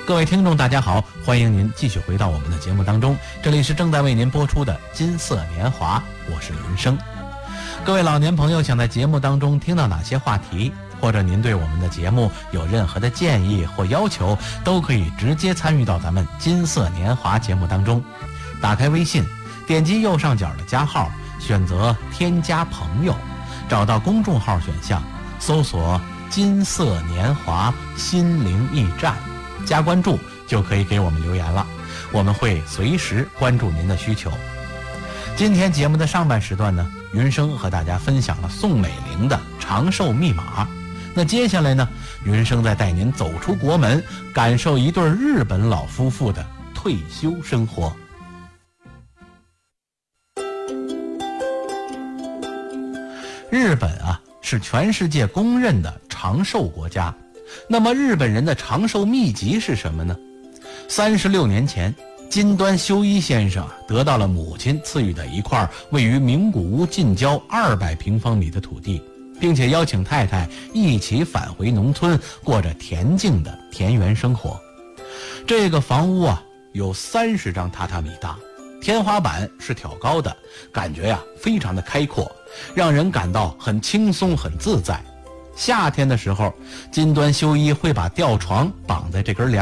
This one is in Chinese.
各位听众大家好，欢迎您继续回到我们的节目当中，这里是正在为您播出的金色年华，我是云生。各位老年朋友想在节目当中听到哪些话题，或者您对我们的节目有任何的建议或要求，都可以直接参与到咱们金色年华节目当中。打开微信，点击右上角的加号，选择添加朋友，找到公众号选项，搜索金色年华心灵驿站，加关注就可以给我们留言了，我们会随时关注您的需求。今天节目的上半时段呢，云生和大家分享了宋美龄的长寿密码。那接下来呢，云生再带您走出国门，感受一对日本老夫妇的退休生活。日本啊，是全世界公认的长寿国家。那么日本人的长寿秘籍是什么呢？36年前，金端修一先生得到了母亲赐予的一块位于名古屋近郊200平方米的土地，并且邀请太太一起返回农村，过着恬静的田园生活。这个房屋啊，有30张榻榻米大，天花板是挑高的，感觉呀非常的开阔，让人感到很轻松很自在。夏天的时候，金端修一会把吊床绑在这根梁